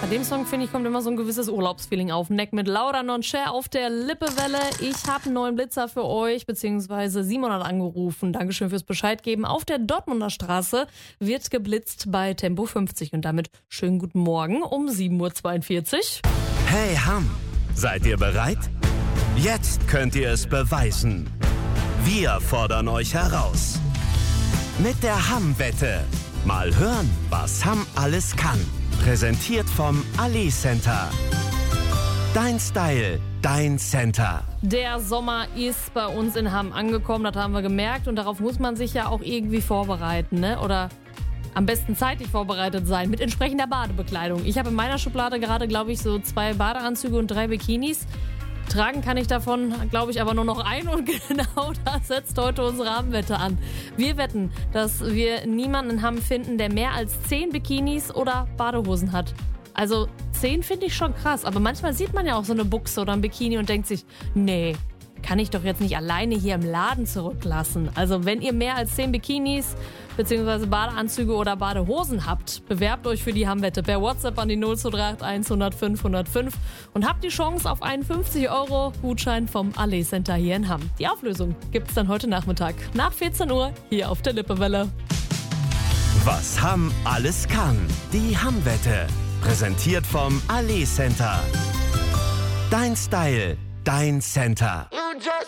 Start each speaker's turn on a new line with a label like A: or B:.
A: dem Song, finde ich, kommt immer so ein gewisses Urlaubsfeeling auf. Neck mit Laura Non-Cher auf der Lippewelle. Ich habe einen neuen Blitzer für euch, beziehungsweise Simon hat angerufen. Dankeschön fürs Bescheid geben. Auf der Dortmunder Straße wird geblitzt bei Tempo 50. Und damit schönen guten Morgen um 7.42 Uhr.
B: Hey Hamm, seid ihr bereit? Jetzt könnt ihr es beweisen. Wir fordern euch heraus. Mit der Hamm-Wette. Mal hören, was Hamm alles kann. Präsentiert vom Ali Center. Dein Style, dein Center.
A: Der Sommer ist bei uns in Hamm angekommen, das haben wir gemerkt. Und darauf muss man sich ja auch irgendwie vorbereiten, ne? Oder am besten zeitlich vorbereitet sein mit entsprechender Badebekleidung. Ich habe in meiner Schublade gerade, glaube ich, so 2 Badeanzüge und 3 Bikinis. Tragen kann ich davon, glaube ich, aber nur noch ein und genau das setzt heute unsere Hamm-Wette an. Wir wetten, dass wir niemanden in Hamm finden, der mehr als 10 Bikinis oder Badehosen hat. Also 10 finde ich schon krass, aber manchmal sieht man ja auch so eine Buchse oder ein Bikini und denkt sich, nee, kann ich doch jetzt nicht alleine hier im Laden zurücklassen. Also wenn ihr mehr als 10 Bikinis bzw. Badeanzüge oder Badehosen habt, bewerbt euch für die Hamm-Wette per WhatsApp an die 0231 105 105 und habt die Chance auf einen 50-Euro-Gutschein vom Ali Center hier in Hamm. Die Auflösung gibt's dann heute Nachmittag nach 14 Uhr hier auf der Lippewelle.
B: Was Hamm alles kann. Die Hamm-Wette. Präsentiert vom Ali Center. Dein Style, dein Center.
C: You just